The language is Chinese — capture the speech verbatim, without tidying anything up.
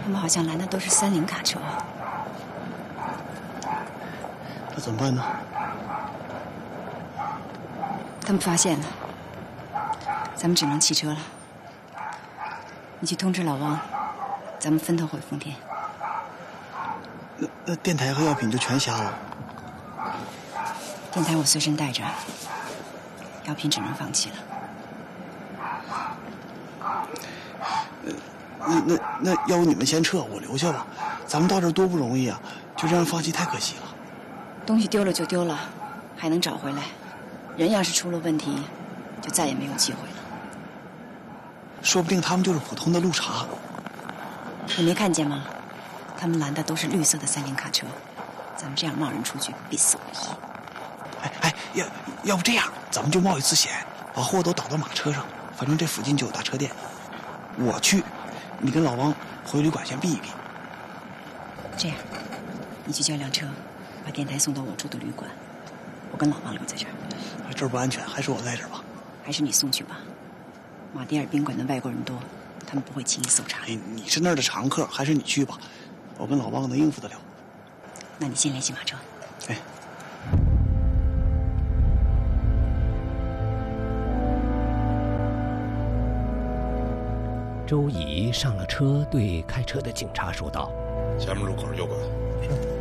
他们好像拦的都是三菱卡车。 那怎么办呢？ 他们发现了，咱们只能弃车了。你去通知老汪，咱们分头回丰田。 那那电台和药品就全瞎了。 电台我随身带着，药品只能放弃了。 那那那要不你们先撤，我留下吧。咱们到这儿多不容易啊，就这样放弃太可惜了。 东西丢了就丢了，还能找回来。人要是出了问题，就再也没有机会了。 说不定他们就是普通的路查。 你没看见吗？他们拦的都是绿色的三菱卡车，咱们这样贸然出去必死无疑。 哎哎，要要不这样，咱们就冒一次险，把货都倒到马车上，反正这附近就有大车店。我去，你跟老王回旅馆先避一避。 这样，你去叫辆车，把电台送到我住的旅馆，我跟老王留在这儿。 这儿不安全，还是我在这儿吧。 还是你送去吧。马迭尔宾馆的外国人多，他们不会轻易搜查。 哎，你是那儿的常客，还是你去吧？我跟老王能应付得了。 那你先联系马车。 哎。 周乙上了车，对开车的警察说道：“ 前门路口右拐。”